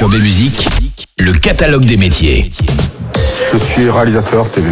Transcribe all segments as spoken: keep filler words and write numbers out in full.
Job et musique, le catalogue des métiers. Je suis réalisateur T V.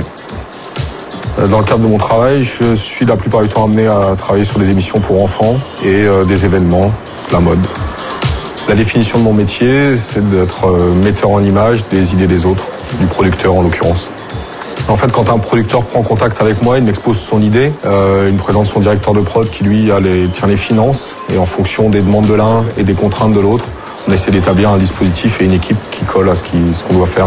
Dans le cadre de mon travail, je suis la plupart du temps amené à travailler sur des émissions pour enfants et euh, des événements, la mode. La définition de mon métier, c'est d'être euh, metteur en image des idées des autres, du producteur en l'occurrence. En fait, quand un producteur prend contact avec moi, il m'expose son idée, euh, il me présente son directeur de prod qui lui a les, tient les finances, et en fonction des demandes de l'un et des contraintes de l'autre, on essaie d'établir un dispositif et une équipe qui colle à ce, qui, ce qu'on doit faire.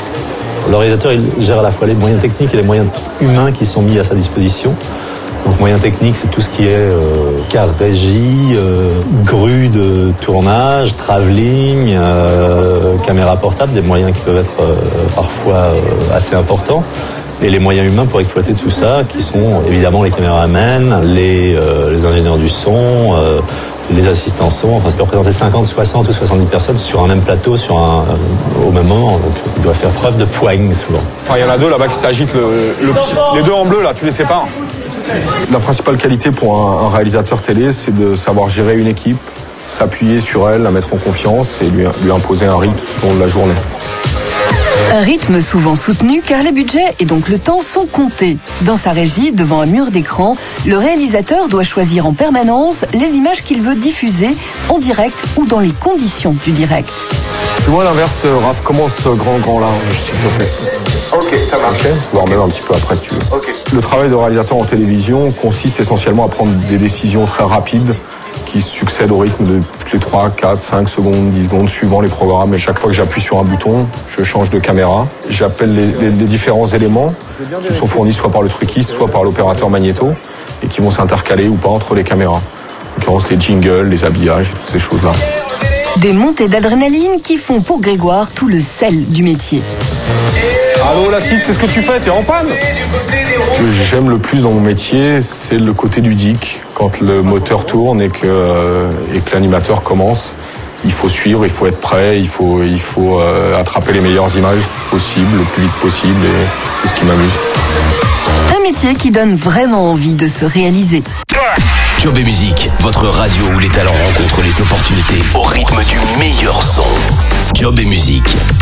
Le réalisateur, il gère à la fois les moyens techniques et les moyens humains qui sont mis à sa disposition. Donc moyens techniques, c'est tout ce qui est euh, car régie, euh, grue de tournage, travelling, euh, caméra portable, des moyens qui peuvent être euh, parfois euh, assez importants. Et les moyens humains pour exploiter tout ça, qui sont évidemment les caméramans, les, euh, les ingénieurs du son, euh, les assistants son. Enfin, ça peut représenter cinquante, soixante ou soixante-dix personnes sur un même plateau, sur un, euh, au même moment. Donc, il doit faire preuve de poigne souvent. Enfin, il y en a deux là-bas qui s'agitent, le, le petit, les deux en bleu là, tu les sépares. La principale qualité pour un, un réalisateur télé, c'est de savoir gérer une équipe, s'appuyer sur elle, la mettre en confiance et lui, lui imposer un rythme tout au long de la journée. Un rythme souvent soutenu car les budgets et donc le temps sont comptés. Dans sa régie, devant un mur d'écran, le réalisateur doit choisir en permanence les images qu'il veut diffuser en direct ou dans les conditions du direct. Fais-moi l'inverse, Raph, commence grand grand large, s'il te plaît. Ok, ça marche. Ok, voire même un petit peu après si tu veux. Ok. Le travail de réalisateur en télévision consiste essentiellement à prendre des décisions très rapides qui succèdent au rythme de toutes les trois, quatre, cinq secondes, dix secondes suivant les programmes. Et chaque fois que j'appuie sur un bouton, je change de caméra. J'appelle les, les, les différents éléments qui sont fournis soit par le truquiste, soit par l'opérateur magnéto et qui vont s'intercaler ou pas entre les caméras. En l'occurrence, les jingles, les habillages, toutes ces choses-là. Des montées d'adrénaline qui font pour Grégoire tout le sel du métier. Allô, la six, qu'est-ce que tu fais? T'es en panne? Ce que j'aime le plus dans mon métier, c'est le côté ludique. Quand le moteur tourne et que, euh, et que l'animateur commence, il faut suivre, il faut être prêt, il faut, il faut euh, attraper les meilleures images possibles, le plus vite possible, et c'est ce qui m'amuse. Un métier qui donne vraiment envie de se réaliser. Job et musique, votre radio où les talents rencontrent les opportunités au rythme du meilleur son. Job et musique.